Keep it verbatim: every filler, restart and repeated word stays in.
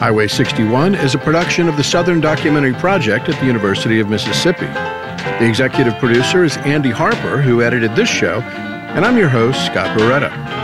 Highway sixty-one is a production of the Southern Documentary Project at the University of Mississippi. The executive producer is Andy Harper, who edited this show, and I'm your host, Scott Barretta.